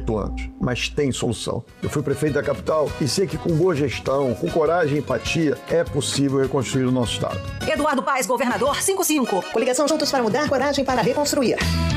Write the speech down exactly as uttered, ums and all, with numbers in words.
oito anos, mas tem solução. Eu fui prefeito da capital e sei que com boa gestão, com coragem e empatia, é possível reconstruir o nosso estado. Eduardo Paes, governador, cinquenta e cinco. Coligação Juntos para Mudar, coragem para reconstruir.